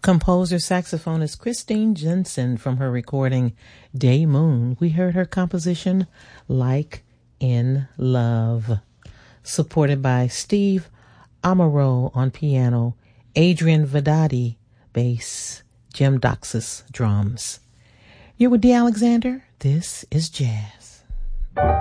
Composer saxophonist Christine Jensen from her recording Day Moon. We heard her composition Like in Love, supported by Steve Amaro on piano, Adrian Vedati bass, Jim Doxas drums. You're with D. Alexander. This is Jazz.